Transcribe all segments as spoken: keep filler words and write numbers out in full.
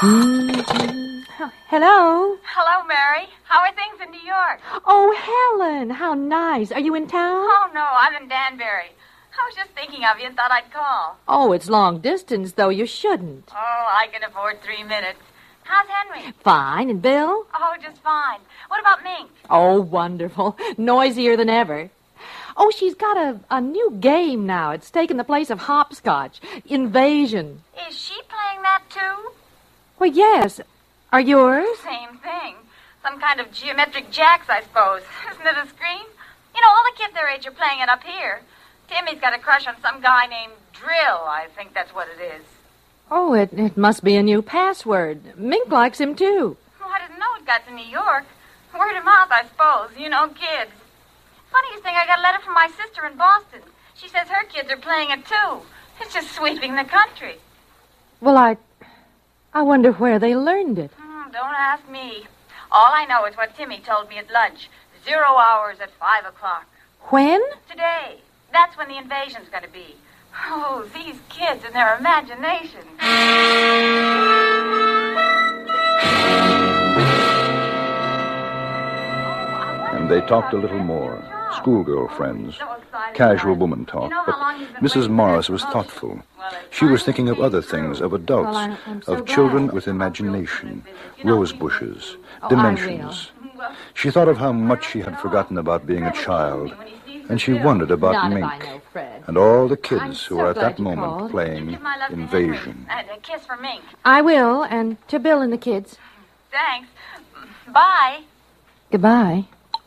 Mm-hmm. Hello? Hello, Mary. How are things in New York? Oh, Helen, how nice. Are you in town? Oh, no, I'm in Danbury. I was just thinking of you and thought I'd call. Oh, it's long distance, though. You shouldn't. Oh, I can afford three minutes. How's Henry? Fine. And Bill? Oh, just fine. What about Mink? Oh, wonderful. Noisier than ever. Oh, she's got a, a new game now. It's taken the place of hopscotch. Invasion. Is she playing that, too? Well, yes. Are yours? Same thing. Some kind of geometric jacks, I suppose. Isn't it a scream? You know, all the kids their age are playing it up here. Timmy's got a crush on some guy named Drill. I think that's what it is. Oh, it, it must be a new password. Mink likes him, too. Oh, I didn't know it got to New York. Word of mouth, I suppose. You know, kids. Funniest thing, I got a letter from my sister in Boston. She says her kids are playing it, too. It's just sweeping the country. Well, I... I wonder where they learned it. Mm, don't ask me. All I know is what Timmy told me at lunch. Zero hours at five o'clock. When? Today. That's when the invasion's going to be. Oh, these kids and their imagination. And they talked a little more. Schoolgirl friends. Casual woman talk. But Missus Morris was thoughtful. She was thinking of other things, of adults, of children with imagination, rose bushes, dimensions. She thought of how much she had forgotten about being a child, and she wondered about Mink and all the kids who were at that moment playing Invasion. And a kiss for Mink. I will, and to Bill and the kids. Thanks. Bye. Goodbye.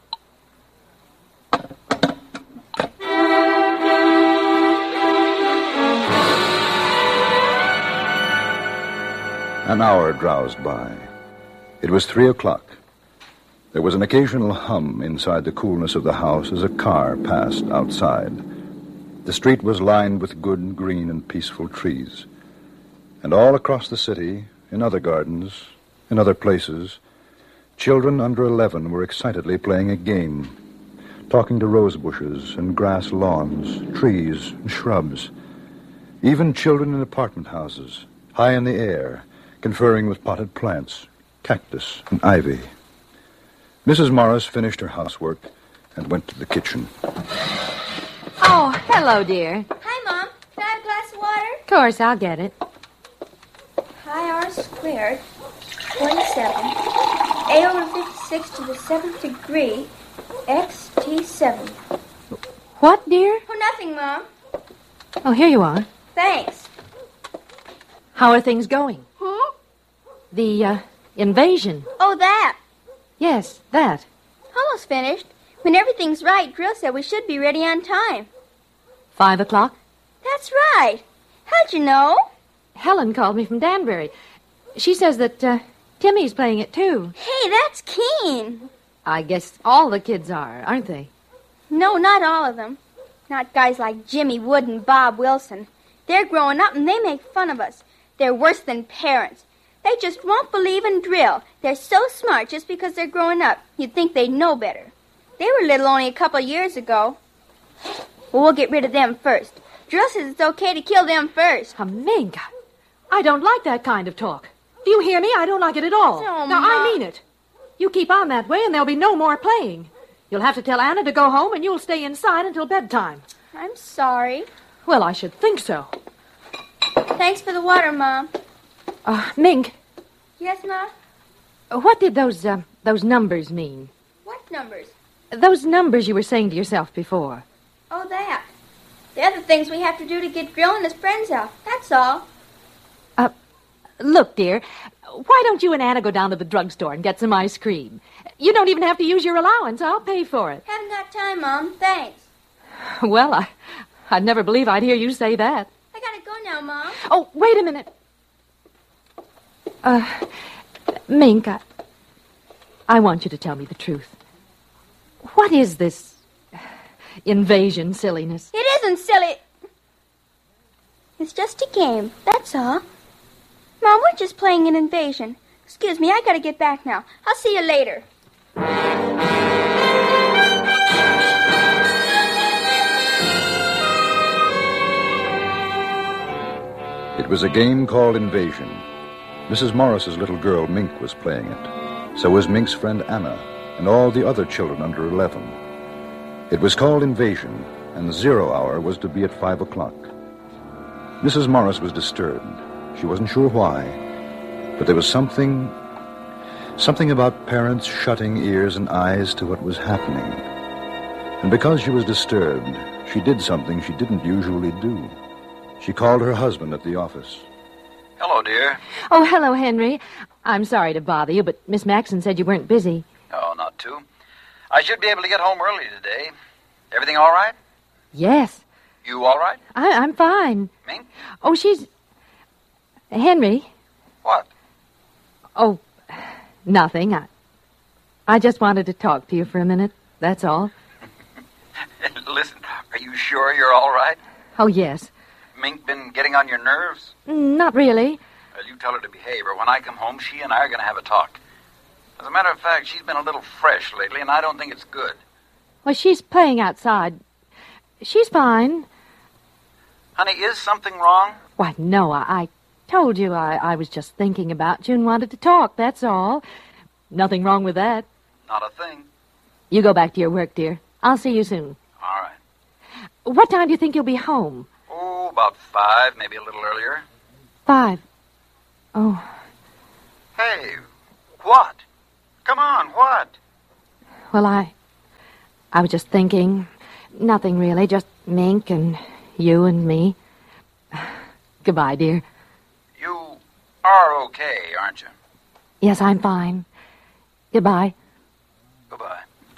An hour drowsed by. It was three o'clock. There was an occasional hum inside the coolness of the house as a car passed outside. The street was lined with good, green, and peaceful trees. And all across the city, in other gardens, in other places, children under eleven were excitedly playing a game, talking to rose bushes and grass lawns, trees and shrubs. Even children in apartment houses, high in the air, conferring with potted plants, cactus, and ivy. Missus Morris finished her housework and went to the kitchen. Oh, hello, dear. Hi, Mom. Can I have a glass of water? Of course, I'll get it. Pi r squared, twenty-seven. A over fifty-six to the seventh degree, x t seven. What, dear? Oh, nothing, Mom. Oh, here you are. Thanks. How are things going? Hmm? The, uh, invasion. Oh, that. Yes, that. Almost finished. When everything's right, Drill said we should be ready on time. Five o'clock? That's right. How'd you know? Helen called me from Danbury. She says that, uh, Timmy's playing it, too. Hey, that's keen. I guess all the kids are, aren't they? No, not all of them. Not guys like Jimmy Wood and Bob Wilson. They're growing up and they make fun of us. They're worse than parents. They just won't believe in drill. They're so smart just because they're growing up. You'd think they'd know better. They were little only a couple years ago. Well, we'll get rid of them first. Drill says it's okay to kill them first. Aminka, I don't like that kind of talk. Do you hear me? I don't like it at all. Oh, now, Ma. I mean it. You keep on that way and there'll be no more playing. You'll have to tell Anna to go home and you'll stay inside until bedtime. I'm sorry. Well, I should think so. Thanks for the water, Mom. Uh, Mink, Yes, Ma? what did those, uh, those numbers mean? What numbers? Those numbers you were saying to yourself before. Oh, that. They're the things we have to do to get Drill and his friends out. That's all. Uh, look, dear, why don't you and Anna go down to the drugstore and get some ice cream? You don't even have to use your allowance. I'll pay for it. Haven't got time, Mom. Thanks. Well, I, I'd never believe I'd hear you say that. I gotta go now, Mom. Oh, wait a minute. Uh, Mink, I, I want you to tell me the truth. What is this invasion silliness? It isn't silly. It's just a game, that's all. Mom, we're just playing an invasion. Excuse me, I gotta get back now. I'll see you later. It was a game called Invasion. Missus Morris's little girl, Mink, was playing it. So was Mink's friend Anna and all the other children under eleven. It was called Invasion, and the zero hour was to be at five o'clock. Missus Morris was disturbed. She wasn't sure why, but there was something, something about parents shutting ears and eyes to what was happening. And because she was disturbed, she did something she didn't usually do. She called her husband at the office. Hello, dear. Oh, hello, Henry. I'm sorry to bother you, but Miss Maxon said you weren't busy. Oh, not too. I should be able to get home early today. Everything all right? Yes. You all right? I, I'm fine. Mink? Oh, she's... Henry? What? Oh, nothing. I, I just wanted to talk to you for a minute. That's all. Listen, are you sure you're all right? Oh, yes. Mink been getting on your nerves? Not really. Well, you tell her to behave, or when I come home, she and I are going to have a talk. As a matter of fact, she's been a little fresh lately, and I don't think it's good. Well, she's playing outside. She's fine. Honey, is something wrong? Why, no, I, I told you I, I was just thinking about you and wanted to talk, that's all. Nothing wrong with that. Not a thing. You go back to your work, dear. I'll see you soon. All right. What time do you think you'll be home? Oh, about five, maybe a little earlier. Five. Oh. Hey, what? Come on, what? Well, I... I was just thinking. Nothing really, just Mink and you and me. Goodbye, dear. You are okay, aren't you? Yes, I'm fine. Goodbye. Goodbye.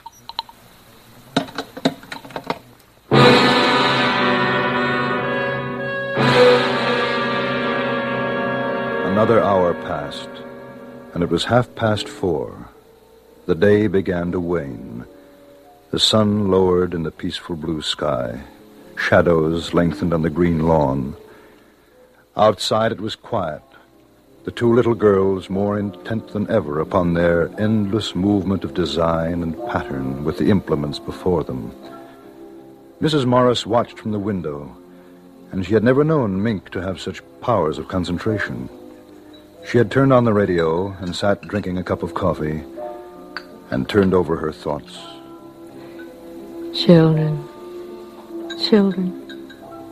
Another hour passed, and it was half past four. The day began to wane. The sun lowered in the peaceful blue sky. Shadows lengthened on the green lawn. Outside it was quiet. The two little girls more intent than ever upon their endless movement of design and pattern with the implements before them. Missus Morris watched from the window, and she had never known Mink to have such powers of concentration. She had turned on the radio and sat drinking a cup of coffee and turned over her thoughts. Children. Children.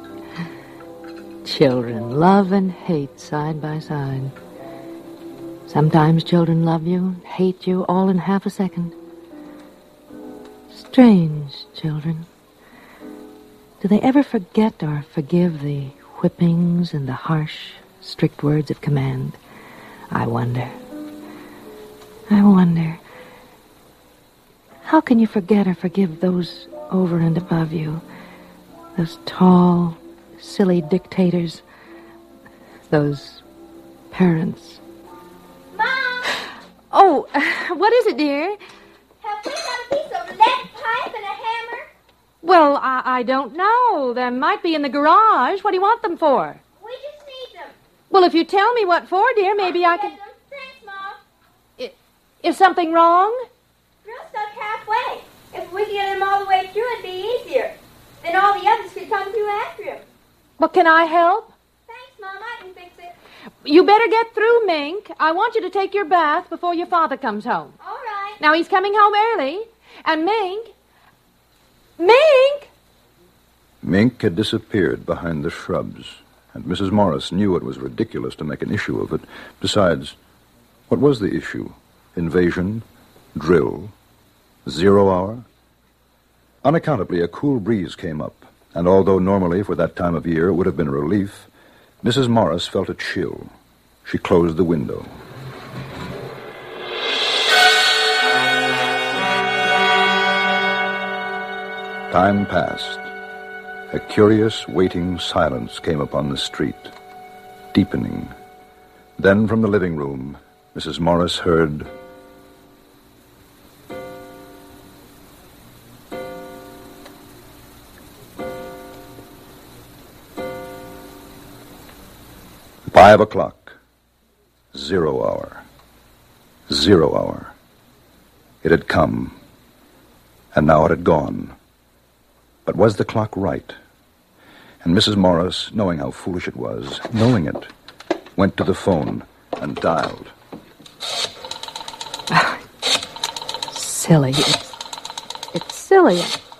Children love and hate side by side. Sometimes children love you, hate you, all in half a second. Strange children. Do they ever forget or forgive the whippings and the harsh, strict words of command? I wonder. I wonder. How can you forget or forgive those over and above you? Those tall, silly dictators. Those parents. Mom! Oh, what is it, dear? Have we got a piece of lead pipe and a hammer? Well, I, I don't know. They might be in the garage. What do you want them for? We just need them. Well, if you tell me what for, dear, maybe I I'll can... get them. Thanks, Mom. I- Is something wrong? Drill's stuck halfway. If we get him all the way through, it'd be easier. Then all the others could come through after him. Well, can I help? Thanks, Mom. I can fix it. You better get through, Mink. I want you to take your bath before your father comes home. All right. Now, he's coming home early. And Mink... Mink! Mink had disappeared behind the shrubs, and Missus Morris knew it was ridiculous to make an issue of it. Besides, what was the issue? Invasion? Drill? Zero hour? Unaccountably, a cool breeze came up, and although normally for that time of year it would have been a relief, Missus Morris felt a chill. She closed the window. Time passed. A curious, waiting silence came upon the street, deepening. Then from the living room, Missus Morris heard... Five o'clock. Zero hour. Zero hour. It had come, and now it had gone. But was the clock right? And Missus Morris, knowing how foolish it was, knowing it, went to the phone and dialed. Silly. It's, it's silly.